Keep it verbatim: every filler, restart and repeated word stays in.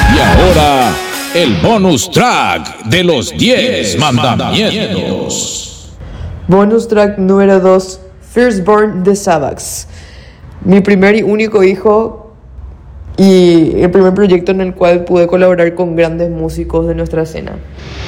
Y ahora, el bonus track de los diez mandamientos. Bonus track número dos, Firstborn de Savax. Mi primer y único hijo y el primer proyecto en el cual pude colaborar con grandes músicos de nuestra escena.